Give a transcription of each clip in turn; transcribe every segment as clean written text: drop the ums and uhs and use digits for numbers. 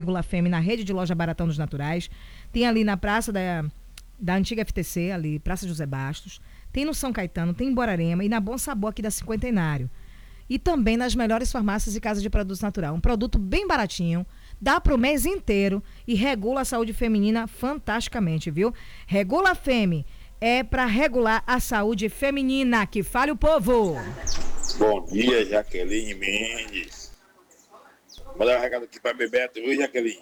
Regula Fêmea na rede de loja Baratão dos Naturais. Tem ali na praça da antiga FTC, ali, Praça José Bastos. Tem no São Caetano, tem em Borarema e na Bom Sabor aqui da Cinquentenário. E também nas melhores farmácias e casas de produtos naturais. Um produto bem baratinho, dá para o mês inteiro e regula a saúde feminina fantasticamente, viu? Regula Fêmea é para regular a saúde feminina. Que fale o povo! Bom dia, Jaqueline Mendes. Vou dar um recado aqui para Bebeto, viu, Jaqueline?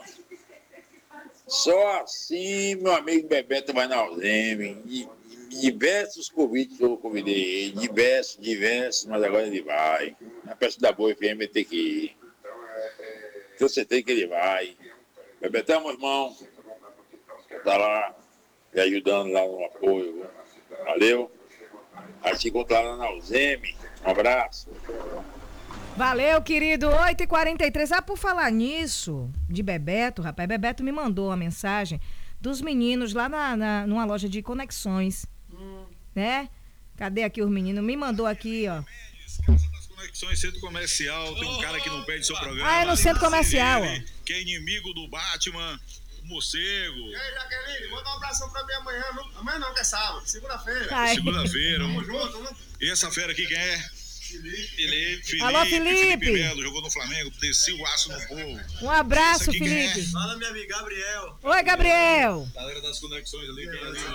Só assim, meu amigo Bebeto vai na Alzheimer. Diversos convites eu convidei ele, diversos, mas agora ele vai. Na peça da Boa FM vai ter que ir. Eu certeza que ele vai. Bebetão, meu irmão, tá lá, me ajudando lá no apoio. Viu? Valeu. A gente encontra lá na Alzheimer. Um abraço. Valeu, querido. 8h43. Por falar nisso, de Bebeto, rapaz, Bebeto me mandou uma mensagem dos meninos lá numa loja de conexões, né? Cadê aqui os meninos? Me mandou aqui, ó. Casa das Conexões, centro comercial, tem um cara que não perde seu programa. É no centro comercial, ó. Que é inimigo do Batman, o morcego. E aí, Jaqueline, manda um abração pra mim amanhã. Amanhã não, que é sábado, segunda-feira. Segunda-feira. Tamo junto, né? E essa fera aqui quem é? Felipe. Alô, Felipe Melo, jogou no Flamengo, desceu o aço no povo. Um abraço, Felipe. Fala, meu amigo Gabriel. Oi, Gabriel. Galera das Conexões ali,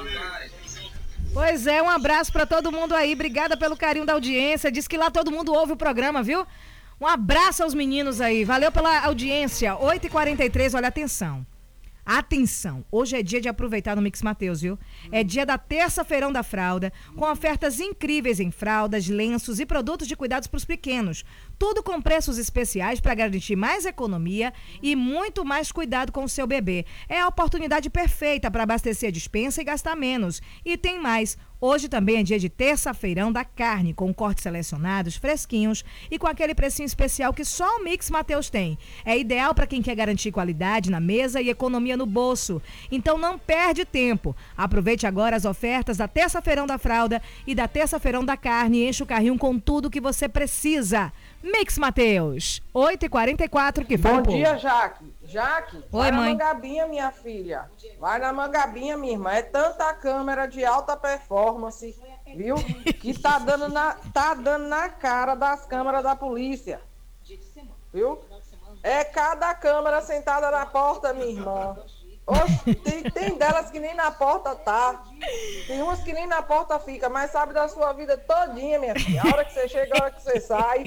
Pois é, um abraço pra todo mundo aí. Obrigada pelo carinho da audiência. Diz que lá todo mundo ouve o programa, viu? Um abraço aos meninos aí. Valeu pela audiência. 8h43, olha, atenção. Atenção, hoje é dia de aproveitar no Mix Mateus, viu? É dia da terça-feirão da fralda, com ofertas incríveis em fraldas, lenços e produtos de cuidados para os pequenos. Tudo com preços especiais para garantir mais economia e muito mais cuidado com o seu bebê. É a oportunidade perfeita para abastecer a despensa e gastar menos. E tem mais. Hoje também é dia de terça-feirão da carne, com cortes selecionados, fresquinhos e com aquele precinho especial que só o Mix Mateus tem. É ideal para quem quer garantir qualidade na mesa e economia no bolso. Então não perde tempo. Aproveite agora as ofertas da terça-feirão da fralda e da terça-feirão da carne e enche o carrinho com tudo que você precisa. Mix Mateus, 8h44, que foi. Bom dia, Jaque. Jaque, oi, vai mãe. na Mangabinha, minha filha. Vai na Mangabinha, minha irmã. É tanta câmera de alta performance, viu? Que tá dando na cara das câmeras da polícia. Viu? É cada câmera sentada na porta, minha irmã. Oxe, tem delas que nem na porta tá. Tem umas que nem na porta fica, mas sabe da sua vida todinha, minha filha. A hora que você chega, a hora que você sai.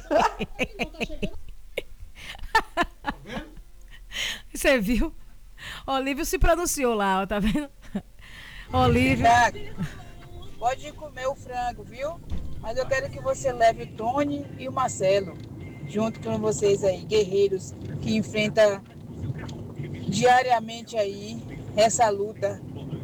Você viu? Olívio se pronunciou lá, ó, tá vendo? Olívio. Pode comer o frango, viu? Mas eu quero que você leve o Tony e o Marcelo, junto com vocês aí, guerreiros, que enfrentam diariamente aí essa luta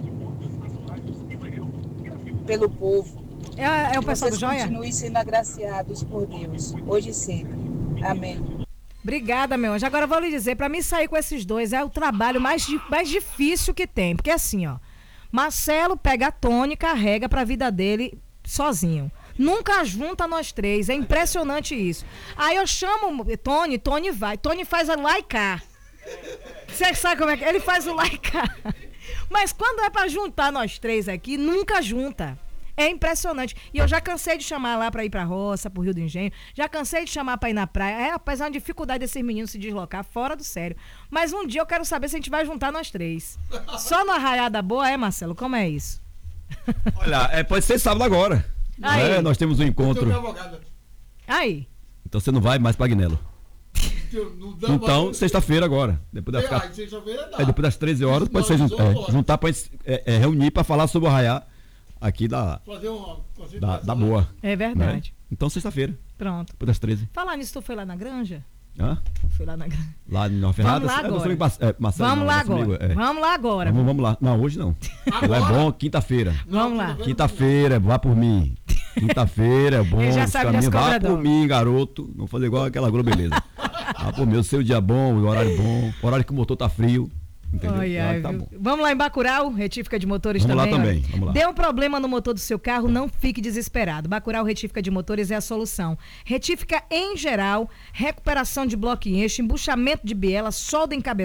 pelo povo. É o pessoal do Joia? Continuem sendo agraciados por Deus, hoje e sempre. Amém. Obrigada, meu anjo. Agora eu vou lhe dizer, pra mim sair com esses dois é o trabalho mais difícil que tem. Porque assim, ó, Marcelo pega a Tony e carrega pra vida dele sozinho. Nunca junta nós três. É impressionante isso. Aí eu chamo Tony vai. Tony faz a lá e cá. Você sabe como é que ele faz o lá e cá. Mas quando é pra juntar nós três aqui, nunca junta. É impressionante. E eu já cansei de chamar lá pra ir pra roça, pro Rio do Engenho. Já cansei de chamar pra ir na praia. Rapaz, é uma dificuldade desses meninos se deslocar, fora do sério. Mas um dia eu quero saber se a gente vai juntar nós três. Só no Arraiada Boa, Marcelo? Como é isso? Olha, pode ser sábado agora. Nós temos um encontro. Aí. Então você não vai mais pra Agnello. Então, sexta-feira agora. Depois depois das 13 horas, pode ser juntar pra reunir pra falar sobre o Arraiá. Aqui da Boa. É verdade. Né? Então, sexta-feira. Pronto. Depois das 13. Falar nisso, tu foi lá na granja? Hã? Fui lá na granja. Lá em Nova Fernanda? Vamos lá agora. Vamos lá agora. Vamos lá. Não, hoje não. Lá é bom, quinta-feira. Vamos lá. Quinta-feira, vá por mim. Quinta-feira é bom. Ele já sabe das vá por mim, garoto. Não fazer igual aquela beleza. Vá por mim, o seu dia bom, o horário bom. O horário que o motor tá frio. Entendeu? Tá bom. Vamos lá em Bacurau, retífica de motores vamos também. Lá também. Vamos lá. Deu um problema no motor do seu carro, não fique desesperado. Bacurau Retífica de Motores é a solução. Retífica em geral, recuperação de bloco e eixo, embuchamento de biela, solda em cabeça.